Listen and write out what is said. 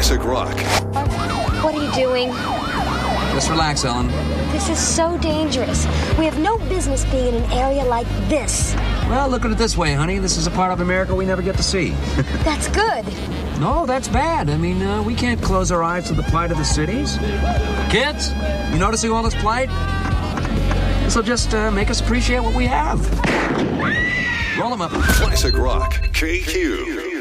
Classic Rock. What are you doing? Just relax, Ellen. This is so dangerous. We have no business being in an area like this. Well, look at it this way, honey. This is a part of America we never get to see. That's good. No, that's bad. I mean, we can't close our eyes to the plight of the cities. Kids, you noticing all this plight? This'll just make us appreciate what we have. Roll them up. Classic Rock. KQ.